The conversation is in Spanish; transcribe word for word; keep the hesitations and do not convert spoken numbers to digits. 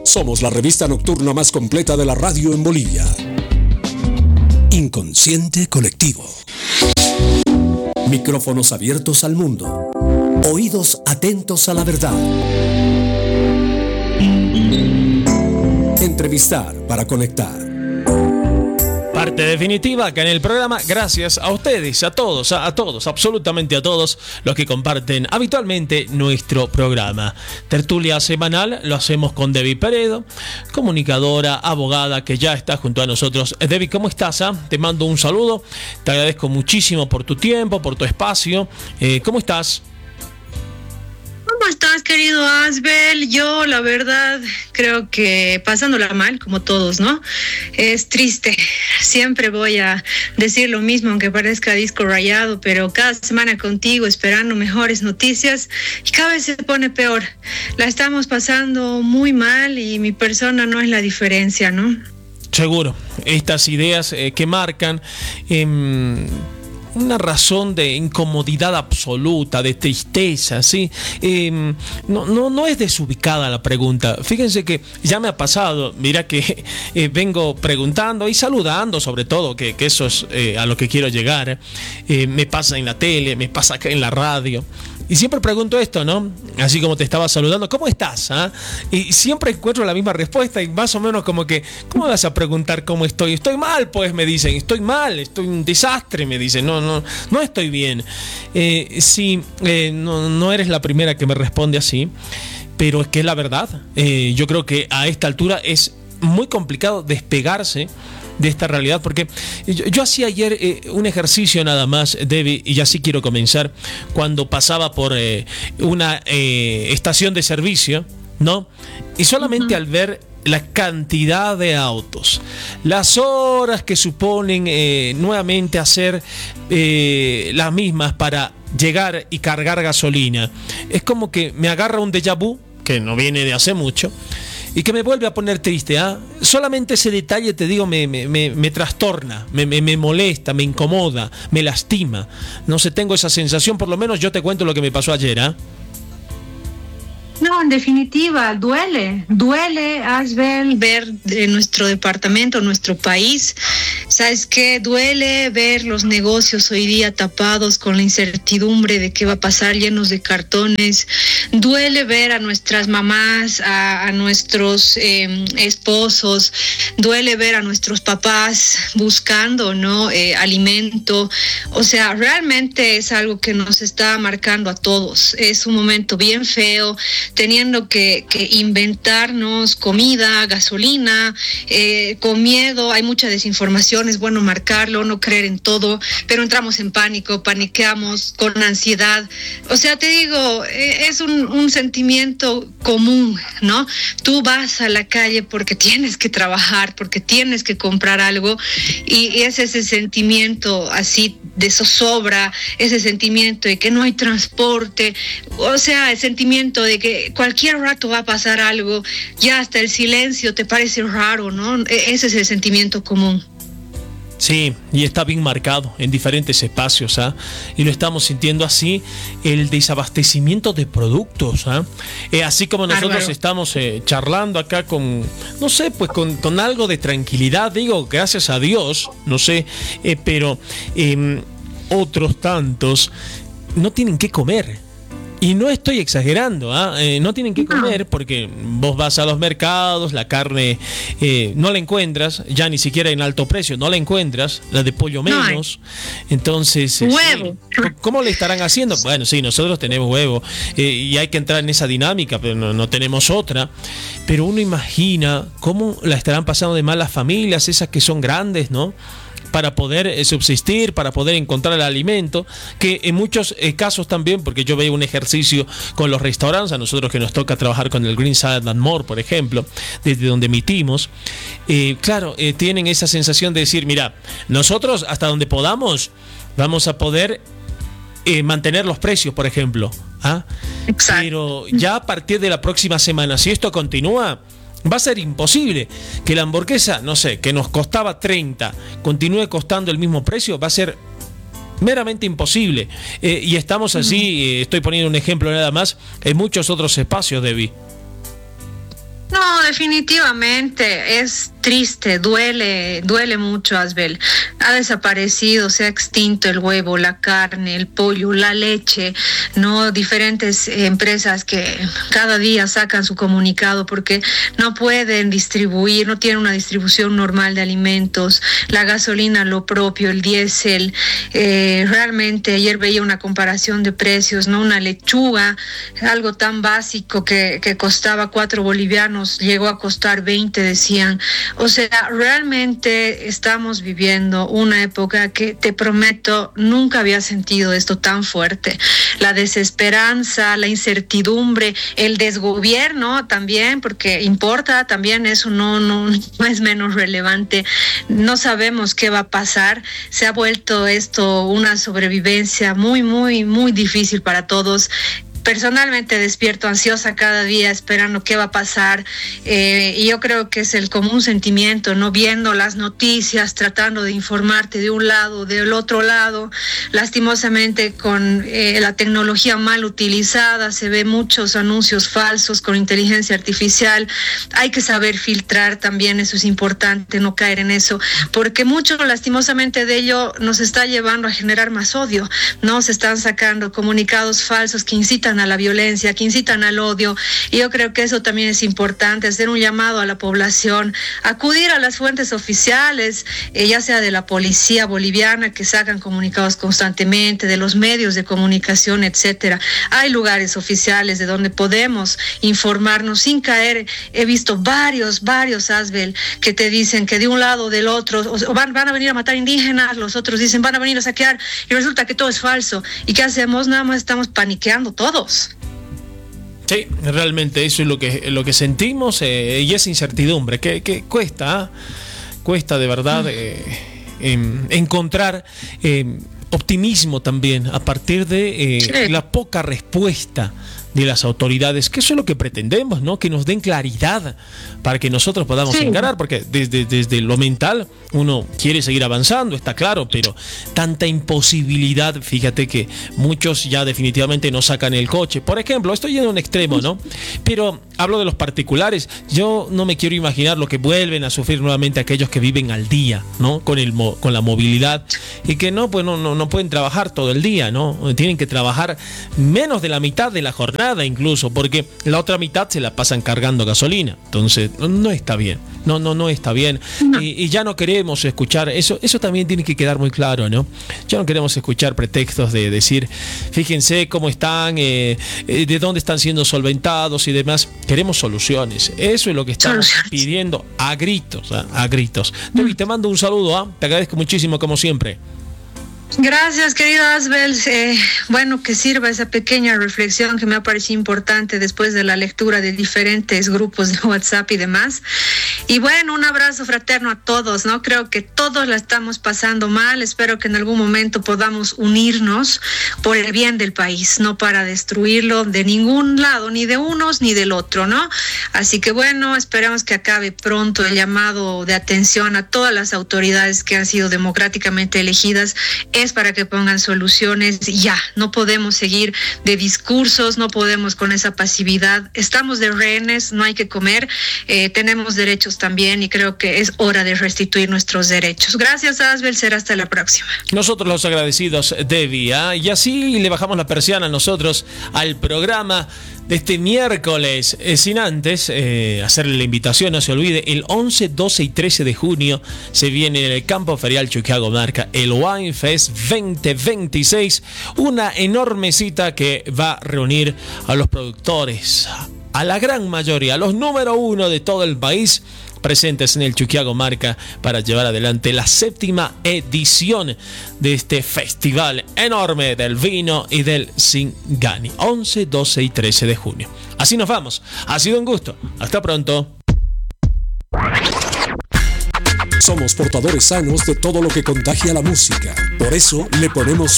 Somos la revista nocturna más completa de la radio en Bolivia. Inconsciente Colectivo. Micrófonos abiertos al mundo. Oídos atentos a la verdad. Entrevistar para conectar. Parte definitiva acá en el programa, gracias a ustedes, a todos, a, a todos, absolutamente a todos los que comparten habitualmente nuestro programa. Tertulia semanal lo hacemos con Debbie Peredo, comunicadora, abogada que ya está junto a nosotros. Debbie, ¿cómo estás? Ah? Te mando un saludo, te agradezco muchísimo por tu tiempo, por tu espacio. Eh, ¿Cómo estás? ¿Cómo estás, querido Asbel? Yo, la verdad, creo que pasándola mal, como todos, ¿no? Es triste. Siempre voy a decir lo mismo, aunque parezca disco rayado, pero cada semana contigo, esperando mejores noticias, y cada vez se pone peor. La estamos pasando muy mal y mi persona no es la diferencia, ¿no? Seguro. Estas ideas eh, que marcan... Eh, una razón de incomodidad absoluta, de tristeza, ¿sí? Eh, no, no, no es desubicada la pregunta. Fíjense que ya me ha pasado, mira que eh, vengo preguntando y saludando sobre todo, que, que eso es eh, a lo que quiero llegar. Eh, me pasa en la tele, me pasa acá en la radio. Y siempre pregunto esto, ¿no? Así como te estaba saludando, ¿cómo estás? ¿Ah? Y siempre encuentro la misma respuesta y más o menos como que, ¿cómo vas a preguntar cómo estoy? Estoy mal, pues me dicen, estoy mal, estoy un desastre, me dicen, no, no, no estoy bien. Eh, sí, eh, no, no eres la primera que me responde así, pero es que es la verdad. Eh, yo creo que a esta altura es muy complicado despegarse de esta realidad, porque yo, yo hacía ayer eh, un ejercicio nada más, Debbie, y así quiero comenzar, cuando pasaba por eh, una eh, estación de servicio, ¿no? Y solamente uh-huh. al ver la cantidad de autos, las horas que suponen eh, nuevamente hacer eh, las mismas para llegar y cargar gasolina, es como que me agarra un déjà vu, que no viene de hace mucho, y que me vuelve a poner triste. ¿Ah? Solamente ese detalle, te digo, me, me, me, me trastorna, me, me, me molesta, me incomoda, me lastima. No sé, tengo esa sensación, por lo menos yo te cuento lo que me pasó ayer. ¿Ah? No, en definitiva, duele, duele, Asbel, ver de nuestro departamento, nuestro país. ¿Sabes qué? Duele ver los negocios hoy día tapados con la incertidumbre de qué va a pasar, llenos de cartones. Duele ver a nuestras mamás, a, a nuestros eh, esposos. Duele ver a nuestros papás buscando, ¿no? Eh, alimento. O sea, realmente es algo que nos está marcando a todos. Es un momento bien feo, teniendo que, que inventarnos comida, gasolina, eh, con miedo. Hay mucha desinformación, es bueno marcarlo, no creer en todo, pero entramos en pánico, paniqueamos con ansiedad. O sea, te digo, eh, es un, un sentimiento común, ¿no? Tú vas a la calle porque tienes que trabajar, porque tienes que comprar algo, y, y es ese sentimiento así de zozobra, ese sentimiento de que no hay transporte, o sea, el sentimiento de que cualquier rato va a pasar algo, ya hasta el silencio te parece raro, ¿no? Ese es el sentimiento común. Sí, y está bien marcado en diferentes espacios, ¿ah? Y lo estamos sintiendo así, el desabastecimiento de productos, ¿ah? Eh, así como nosotros Bárbaro. estamos eh, charlando acá con, no sé, pues con, con algo de tranquilidad, digo, gracias a Dios, no sé, eh, pero eh, otros tantos no tienen qué comer. Y no estoy exagerando, ¿eh? Eh, no tienen que comer porque vos vas a los mercados, la carne eh, no la encuentras, ya ni siquiera en alto precio, no la encuentras, la de pollo menos. Entonces, huevo. Eh, ¿cómo le estarán haciendo? Bueno, sí, nosotros tenemos huevo eh, y hay que entrar en esa dinámica, pero no, no tenemos otra. Pero uno imagina cómo la estarán pasando de mal las familias, esas que son grandes, ¿no? Para poder eh, subsistir, para poder encontrar el alimento, que en muchos eh, casos también, porque yo veo un ejercicio con los restaurantes, a nosotros que nos toca trabajar con el Green Salad and More, por ejemplo, desde donde emitimos, eh, claro, eh, tienen esa sensación de decir, mira, nosotros hasta donde podamos vamos a poder eh, mantener los precios, por ejemplo, ¿ah? Pero ya a partir de la próxima semana, si esto continúa, va a ser imposible que la hamburguesa, no sé, que nos costaba treinta, continúe costando el mismo precio. Va a ser meramente imposible. Eh, y estamos así, eh, estoy poniendo un ejemplo nada más, en muchos otros espacios, Debbie. No, definitivamente es triste, duele, duele mucho, Asbel. Ha desaparecido, se ha extinto el huevo, la carne, el pollo, la leche, no, diferentes empresas que cada día sacan su comunicado porque no pueden distribuir, no tienen una distribución normal de alimentos, la gasolina lo propio, el diésel, eh, realmente ayer veía una comparación de precios, no, una lechuga, algo tan básico que, que costaba cuatro bolivianos, llegó a costar veinte, decían. O sea, realmente estamos viviendo una época que, te prometo, nunca había sentido esto tan fuerte. La desesperanza, la incertidumbre, el desgobierno también, porque importa también, eso no, no, no es menos relevante. No sabemos qué va a pasar. Se ha vuelto esto una sobrevivencia muy, muy, muy difícil para todos. Personalmente despierto ansiosa cada día esperando qué va a pasar, eh, y yo creo que es el común sentimiento, no, viendo las noticias, tratando de informarte de un lado, del otro lado. Lastimosamente con eh, la tecnología mal utilizada se ve muchos anuncios falsos con inteligencia artificial. Hay que saber filtrar también, eso es importante, no caer en eso, porque mucho lastimosamente de ello nos está llevando a generar más odio, no, se están sacando comunicados falsos que incitan a la violencia, que incitan al odio, y yo creo que eso también es importante, hacer un llamado a la población, acudir a las fuentes oficiales, eh, ya sea de la policía boliviana, que sacan comunicados constantemente, de los medios de comunicación, etcétera. Hay lugares oficiales de donde podemos informarnos sin caer. He visto varios, varios, Asbel, que te dicen que de un lado o del otro, o van, van a venir a matar indígenas, los otros dicen van a venir a saquear, y resulta que todo es falso. ¿Y qué hacemos? Nada más estamos paniqueando todos. Sí, realmente eso es lo que, lo que sentimos, eh, y esa incertidumbre que, que cuesta, ¿eh? cuesta de verdad eh, eh, encontrar eh, optimismo también a partir de eh, sí. la poca respuesta de las autoridades, que eso es lo que pretendemos, ¿no? Que nos den claridad para que nosotros podamos sí. encarar, porque desde, desde lo mental uno quiere seguir avanzando, está claro, pero tanta imposibilidad, fíjate que muchos ya definitivamente no sacan el coche. Por ejemplo, estoy en un extremo, ¿no? Pero hablo de los particulares, yo no me quiero imaginar lo que vuelven a sufrir nuevamente aquellos que viven al día, ¿no? Con el con la movilidad, y que no, pues no, no, no pueden trabajar todo el día, ¿no? Tienen que trabajar menos de la mitad de la jornada, incluso, porque la otra mitad se la pasan cargando gasolina. Entonces, no, no está bien. No, no, no está bien. No. Y, y ya no queremos escuchar, eso, eso también tiene que quedar muy claro, ¿no? Ya no queremos escuchar pretextos de decir, fíjense cómo están, eh, eh, de dónde están siendo solventados y demás. Queremos soluciones. Eso es lo que estamos pidiendo a gritos, ¿eh? a gritos. Debbie, te mando un saludo, ¿eh? Te agradezco muchísimo, como siempre. Gracias, querido Asbel. Eh, bueno, que sirva esa pequeña reflexión que me ha parecido importante después de la lectura de diferentes grupos de WhatsApp y demás. Y bueno, un abrazo fraterno a todos, ¿no? Creo que todos la estamos pasando mal. Espero que en algún momento podamos unirnos por el bien del país, no para destruirlo de ningún lado, ni de unos ni del otro, ¿no? Así que bueno, esperamos que acabe pronto el llamado de atención a todas las autoridades que han sido democráticamente elegidas. Es para que pongan soluciones ya. No podemos seguir de discursos, no podemos con esa pasividad. Estamos de rehenes, no hay que comer. Eh, tenemos derechos también, y creo que es hora de restituir nuestros derechos. Gracias, Asbel. Será hasta la próxima. Nosotros los agradecidos, Debbie, ¿eh? Y así le bajamos la persiana nosotros al programa de este miércoles, eh, sin antes eh, hacerle la invitación, no se olvide, el once, doce y trece de junio se viene en el Campo Ferial Chuquiago Marca el Wine Fest veinte veintiséis, una enorme cita que va a reunir a los productores, a la gran mayoría, a los número uno de todo el país, presentes en el Chuquiago Marca para llevar adelante la séptima edición de este festival enorme del vino y del Singani, once, doce y trece de junio. Así nos vamos. Ha sido un gusto. Hasta pronto. Somos portadores sanos de todo lo que contagia la música. Por eso le ponemos